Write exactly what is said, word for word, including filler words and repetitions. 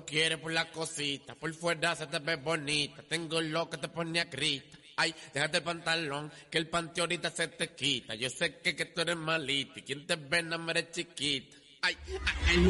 quieres por la cosita, por fuera se te ve bonita, tengo lo que te pone a crita. Ay, déjate el pantalón, que el panty ahorita se te quita. Yo sé que, que tú eres malita y quien te ve no eres chiquita. Ay, ay, ay.